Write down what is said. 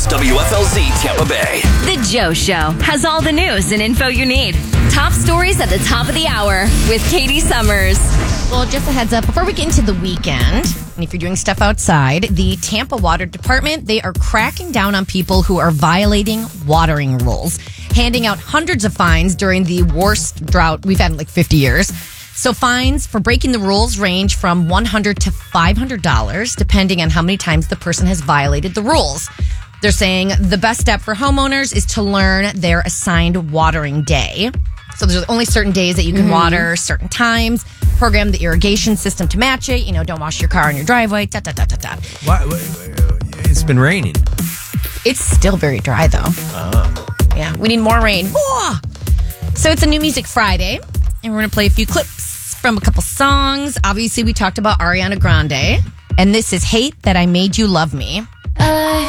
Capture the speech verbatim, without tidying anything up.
is W F L Z Tampa Bay. The Joe Show has all the news and info you need. Top stories at the top of the hour with Katie Summers. Well, just a heads up, before we get into the weekend, and if you're doing stuff outside, the Tampa Water Department, they are cracking down on people who are violating watering rules, handing out hundreds of fines during the worst drought we've had in like fifty years. So fines for breaking the rules range from one hundred dollars to five hundred dollars, depending on how many times the person has violated the rules. They're saying the best step for homeowners is to learn their assigned watering day. So there's only certain days that you can mm-hmm. water, certain times. Program the irrigation system to match it. You know, don't wash your car in your driveway. Da, da, da, da, da. Why, it's been raining. It's still very dry, though. Oh. Yeah, we need more rain. Whoa! So it's a New Music Friday, and we're going to play a few clips from a couple songs. Obviously, we talked about Ariana Grande, and this is Hate That I Made You Love Me.